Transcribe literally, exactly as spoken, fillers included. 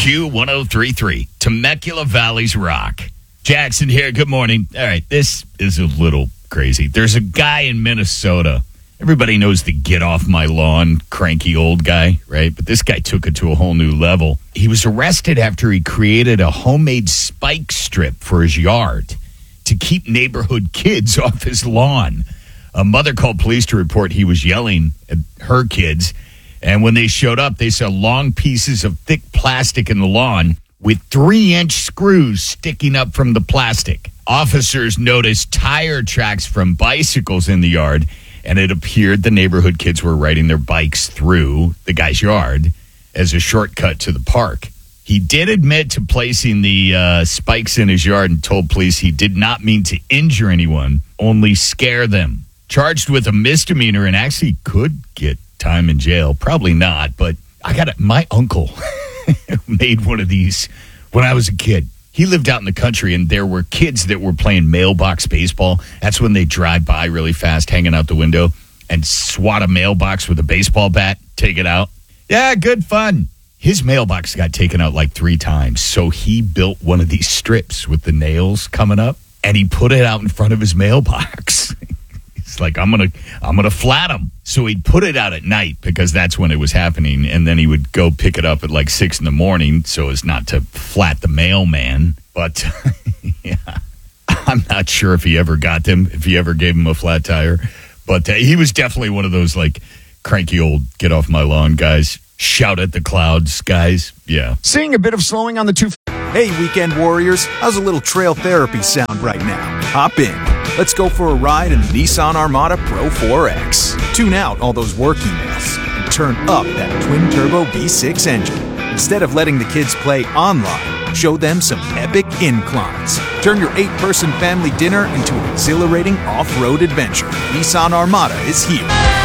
U one oh three point three, Temecula Valley's Rock. Jackson here. Good morning. All right, this is a little crazy. There's a guy in Minnesota. Everybody knows the get off my lawn, cranky old guy, right? But this guy took it to a whole new level. He was arrested after he created a homemade spike strip for his yard to keep neighborhood kids off his lawn. A mother called police to report he was yelling at her kids. And when they showed up, they saw long pieces of thick plastic in the lawn with three-inch screws sticking up from the plastic. Officers noticed tire tracks from bicycles in the yard, and it appeared the neighborhood kids were riding their bikes through the guy's yard as a shortcut to the park. He did admit to placing the uh, spikes in his yard and told police he did not mean to injure anyone, only scare them. Charged with a misdemeanor and actually could get time in jail. Probably not, but I got it. My uncle made one of these when I was a kid. He lived out in the country, and there were kids that were playing mailbox baseball. That's when they drive by really fast, hanging out the window, and swat a mailbox with a baseball bat, take it out. Yeah, good fun. His mailbox got taken out like three times, so he built one of these strips with the nails coming up, and he put it out in front of his mailbox. It's like, I'm going to I'm gonna flat him. So he'd put it out at night because that's when it was happening. And then he would go pick it up at like six in the morning so as not to flat the mailman. But, yeah, I'm not sure if he ever got them, if he ever gave him a flat tire. But uh, he was definitely one of those like cranky old get off my lawn guys. Shout at the clouds guys. Yeah. Seeing a bit of slowing on the two. Hey, weekend warriors. How's a little trail therapy sound right now? Hop in. Let's go for a ride in the Nissan Armada Pro four X. Tune out all those work emails and turn up that twin-turbo V six engine. Instead of letting the kids play online, show them some epic inclines. Turn your eight-person family dinner into an exhilarating off-road adventure. Nissan Armada is here.